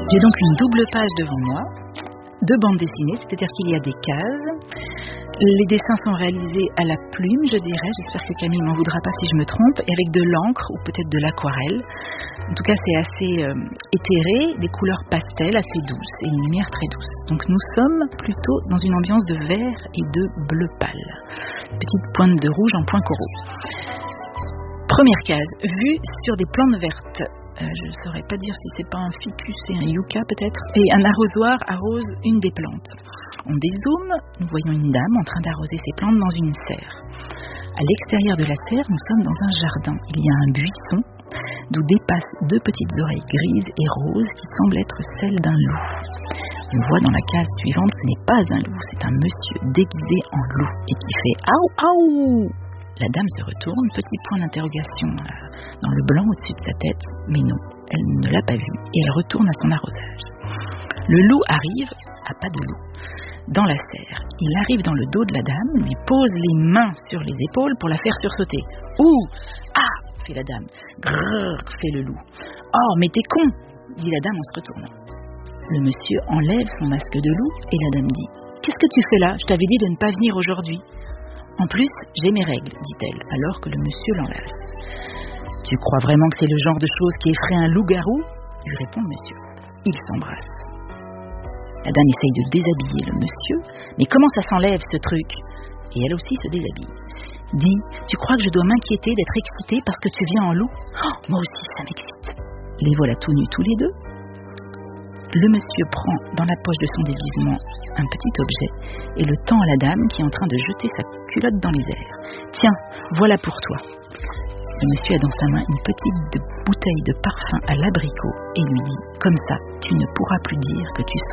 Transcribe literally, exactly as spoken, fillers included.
J'ai donc une double page devant moi, deux bandes dessinées, c'est-à-dire qu'il y a des cases. Les dessins sont réalisés à la plume, je dirais. J'espère que Camille m'en voudra pas si je me trompe, et avec de l'encre ou peut-être de l'aquarelle. En tout cas, c'est assez euh, éthéré, des couleurs pastel assez douces et une lumière très douce. Donc nous sommes plutôt dans une ambiance de vert et de bleu pâle. Petite pointe de rouge en point coraux. Première case, vue sur des plantes vertes. Euh, je ne saurais pas dire si c'est pas un ficus et un yucca peut-être. Et un arrosoir arrose une des plantes. On dézoome, nous voyons une dame en train d'arroser ses plantes dans une serre. À l'extérieur de la serre, nous sommes dans un jardin. Il y a un buisson d'où dépassent deux petites oreilles grises et roses qui semblent être celles d'un loup. On voit dans la case suivante, ce n'est pas un loup, c'est un monsieur déguisé en loup et qui fait « Aou, aou !» La dame se retourne, petit point d'interrogation dans le blanc au-dessus de sa tête, mais non, elle ne l'a pas vu et elle retourne à son arrosage. Le loup arrive à pas de loup dans la serre. Il arrive dans le dos de la dame, lui pose les mains sur les épaules pour la faire sursauter. « Ouh! Ah !» fait la dame. « Grrr !» fait le loup. « Oh, mais t'es con !» dit la dame en se retournant. Le monsieur enlève son masque de loup et la dame dit « Qu'est-ce que tu fais là? Je t'avais dit de ne pas venir aujourd'hui. » En plus, j'ai mes règles, dit-elle, alors que le monsieur l'enlace. « Tu crois vraiment que c'est le genre de chose qui effraie un loup-garou ?» lui répond le monsieur. Ils s'embrassent. La dame essaye de déshabiller le monsieur, mais comment ça s'enlève ce truc? Et elle aussi se déshabille. Dis, tu crois que je dois m'inquiéter d'être excitée parce que tu viens en loup? Oh, moi aussi ça m'excite. Les voilà tout nus tous les deux. Le monsieur prend dans la poche de son déguisement un petit objet et le tend à la dame qui est en train de jeter sa culotte dans les airs. Tiens, voilà pour toi. Le monsieur a dans sa main une petite bouteille de parfum à l'abricot et lui dit, comme ça, tu ne pourras plus dire que tu